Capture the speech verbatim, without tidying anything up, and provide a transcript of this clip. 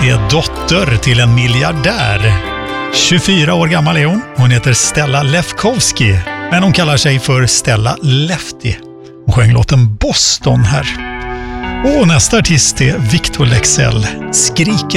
är dotter till en miljardär. tjugofyra år gammal är hon. Hon heter Stella Lefkowski, men hon kallar sig för Stella Lefty. Hon sjöng låten Boston här. Och nästa artist är Victor Leksell, Skriker.